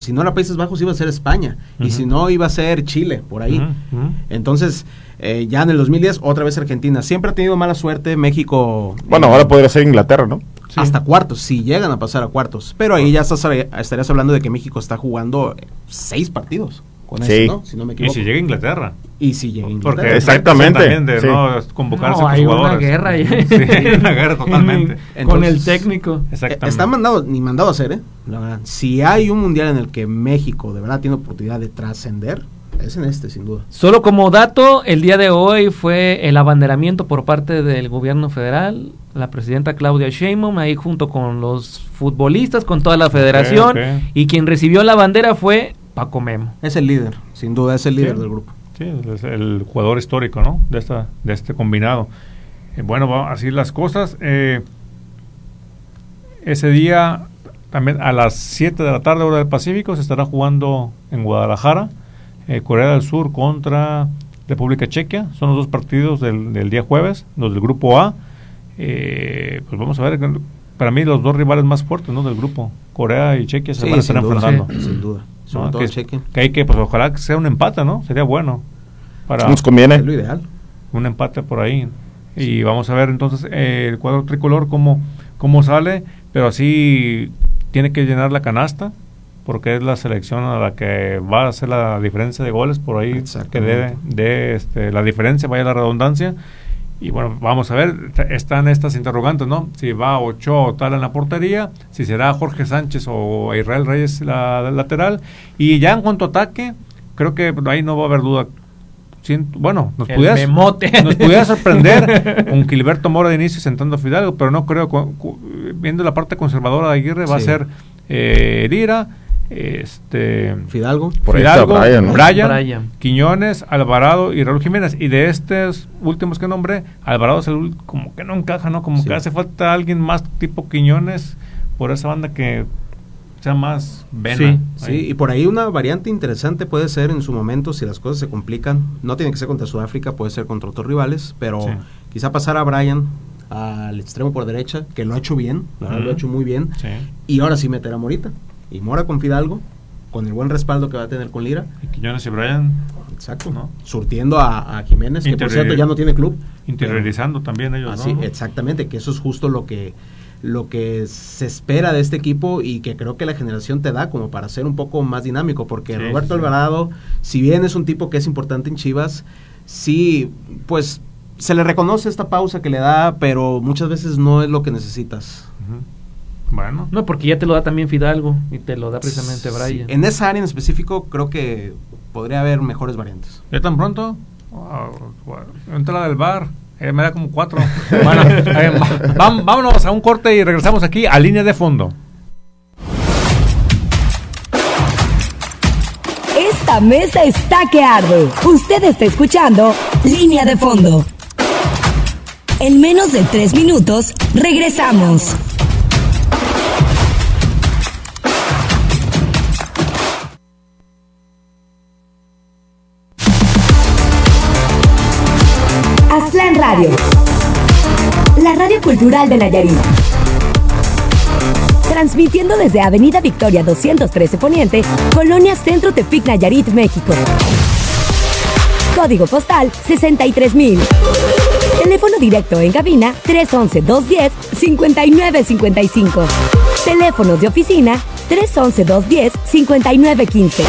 Si no era Países Bajos, iba a ser España. Y si no, iba a ser Chile, por ahí. Entonces, ya en el 2010, otra vez Argentina. Siempre ha tenido mala suerte México. Bueno, ahora podría ser Inglaterra, ¿no? Sí. Hasta cuartos, si llegan a pasar a cuartos. Pero ahí ya estarías hablando de que México está jugando 6 partidos. Con eso, ¿no? Si no me equivoco. Y si llega Inglaterra. Porque exactamente. También de no convocarse hay jugadores. una guerra. Sí, una guerra totalmente. Entonces, con el técnico. Exactamente. Está mandado a hacer, la verdad. Si hay un mundial en el que México de verdad tiene oportunidad de trascender, es en este, sin duda. Solo como dato, el día de hoy fue el abanderamiento por parte del gobierno federal, la presidenta Claudia Sheinbaum, ahí junto con los futbolistas, con toda la federación, y quien recibió la bandera fue Paco Memo. Es el líder, sin duda, es el líder del grupo. Sí, es el jugador histórico, ¿no? De este combinado. Bueno, así las cosas. Ese día, también a las 7 de la tarde, hora del Pacífico, se estará jugando en Guadalajara, Corea del Sur contra República Checa. Son los 2 partidos del día jueves, los del grupo A. Pues vamos a ver, para mí los 2 rivales más fuertes, ¿no? Del grupo, Corea y Chequia, se van a estar enfrentando. Sí, sin duda. ¿No? Que hay que, pues ojalá que sea un empate, ¿no? Sería bueno. Nos conviene. Es lo ideal. Un empate por ahí. Y vamos a ver entonces el cuadro tricolor cómo sale, pero así tiene que llenar la canasta, porque es la selección a la que va a hacer la diferencia de goles, por ahí que dé la diferencia, vaya la redundancia. Y bueno, vamos a ver, están estas interrogantes, ¿no? Si va Ochoa o tal en la portería, si será Jorge Sánchez o Israel Reyes la lateral. Y ya en cuanto a ataque, creo que ahí no va a haber duda. Bueno, nos pudiera sorprender con Gilberto Mora de inicio sentando a Fidalgo, pero no creo, viendo la parte conservadora de Aguirre, va a ser Lira, Fidalgo, Brian, Quiñones, Alvarado y Raúl Jiménez. Y de estos últimos que nombré, Alvarado es como que no encaja, ¿no? Como que hace falta alguien más tipo Quiñones por esa banda que sea más vena. Sí, y por ahí una variante interesante puede ser en su momento, si las cosas se complican, no tiene que ser contra Sudáfrica, puede ser contra otros rivales, pero quizá pasar a Brian al extremo por derecha, que lo ha hecho bien, lo ha hecho muy bien, y ahora sí meter a Morita. Y Mora con Fidalgo, con el buen respaldo que va a tener con Lira. Y Quiñones y Brian. Exacto, ¿no? Surtiendo a Jiménez, que por cierto ya no tiene club. Interiorizando también ellos, así, ¿no? Exactamente, que eso es justo lo que se espera de este equipo y que creo que la generación te da como para ser un poco más dinámico, porque Roberto Alvarado, si bien es un tipo que es importante en Chivas, sí, pues se le reconoce esta pausa que le da, pero muchas veces no es lo que necesitas. Bueno. No, porque ya te lo da también Fidalgo y te lo da precisamente Brian. En esa área en específico creo que podría haber mejores variantes. ¿Ya tan pronto? Entra la del bar. Me da como 4. Bueno, vámonos a un corte y regresamos aquí a Línea de Fondo. Esta mesa está que arde. Usted está escuchando Línea de Fondo. En menos de 3 minutos, regresamos. Aztlán Radio, la radio cultural de Nayarit. Transmitiendo desde Avenida Victoria 213 Poniente, Colonia Centro Tepic, Nayarit, México. Código postal 63,000. Teléfono directo en cabina 311-210-5955. Teléfonos de oficina 311-210-5915.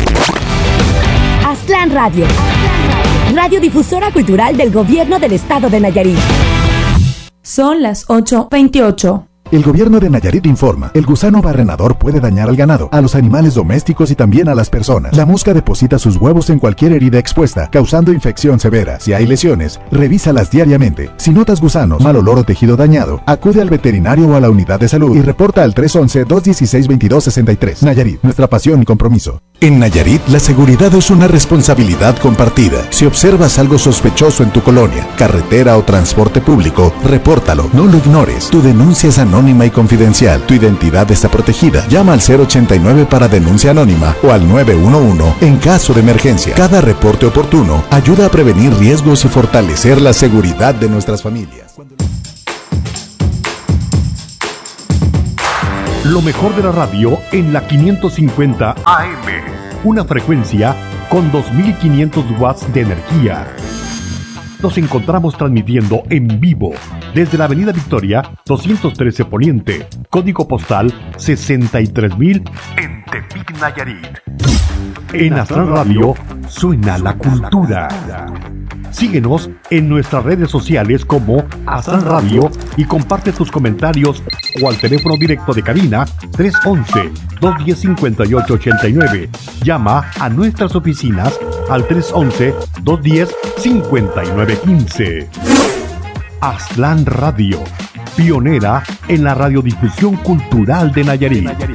Aztlán Radio. Radiodifusora cultural del Gobierno del Estado de Nayarit. Son las 8:28. El gobierno de Nayarit informa, el gusano barrenador puede dañar al ganado, a los animales domésticos y también a las personas. La mosca deposita sus huevos en cualquier herida expuesta, causando infección severa. Si hay lesiones, revísalas diariamente. Si notas gusanos, mal olor o tejido dañado, acude al veterinario o a la unidad de salud y reporta al 311-216-2263. Nayarit, nuestra pasión y compromiso. En Nayarit, la seguridad es una responsabilidad compartida. Si observas algo sospechoso en tu colonia, carretera o transporte público, repórtalo, no lo ignores. Tu denuncia es anónima y confidencial. Tu identidad está protegida. Llama al 089 para denuncia anónima o al 911 en caso de emergencia. Cada reporte oportuno ayuda a prevenir riesgos y fortalecer la seguridad de nuestras familias. Lo mejor de la radio en la 550 AM. Una frecuencia con 2500 watts de energía. Nos encontramos transmitiendo en vivo desde la Avenida Victoria 213 Poniente, código postal 63000 en Tepic, Nayarit. En Astral Radio suena la cultura. Síguenos en nuestras redes sociales como Astral Radio y comparte tus comentarios o al teléfono directo de cabina 311-210-5889. Llama a nuestras oficinas al 311-210-5915. Astral Radio, pionera en la radiodifusión cultural de Nayarit.